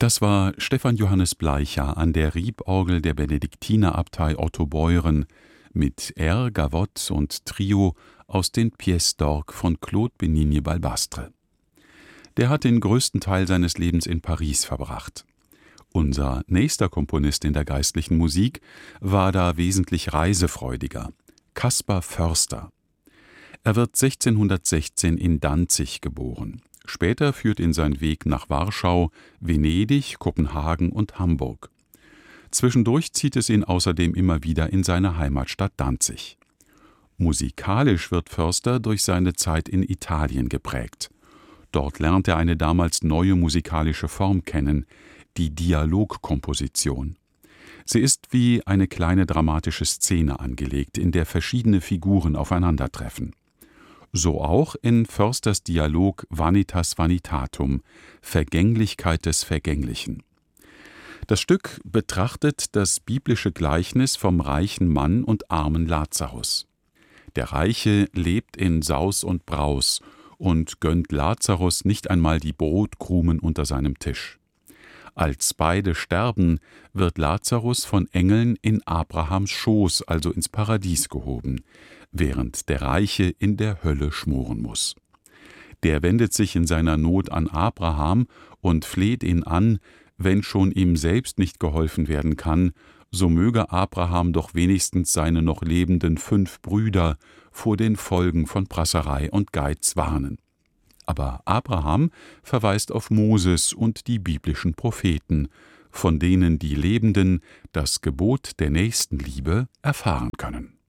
Das war Stefan Johannes Bleicher an der Rieborgel der Benediktinerabtei Ottobeuren mit Air, Gavotte und Trio aus den Pièces d'Orgue von Claude Benigne Balbastre. Der hat den größten Teil seines Lebens in Paris verbracht. Unser nächster Komponist in der geistlichen Musik war da wesentlich reisefreudiger, Caspar Förster. Er wird 1616 in Danzig geboren. Später führt ihn sein Weg nach Warschau, Venedig, Kopenhagen und Hamburg. Zwischendurch zieht es ihn außerdem immer wieder in seine Heimatstadt Danzig. Musikalisch wird Förster durch seine Zeit in Italien geprägt. Dort lernt er eine damals neue musikalische Form kennen, die Dialogkomposition. Sie ist wie eine kleine dramatische Szene angelegt, in der verschiedene Figuren aufeinandertreffen. So auch in Försters Dialog Vanitas Vanitatum, Vergänglichkeit des Vergänglichen. Das Stück betrachtet das biblische Gleichnis vom reichen Mann und armen Lazarus. Der Reiche lebt in Saus und Braus und gönnt Lazarus nicht einmal die Brotkrumen unter seinem Tisch. Als beide sterben, wird Lazarus von Engeln in Abrahams Schoß, also ins Paradies gehoben, während der Reiche in der Hölle schmoren muss. Der wendet sich in seiner Not an Abraham und fleht ihn an, wenn schon ihm selbst nicht geholfen werden kann, so möge Abraham doch wenigstens seine noch lebenden 5 Brüder vor den Folgen von Prasserei und Geiz warnen. Aber Abraham verweist auf Moses und die biblischen Propheten, von denen die Lebenden das Gebot der Nächstenliebe erfahren können.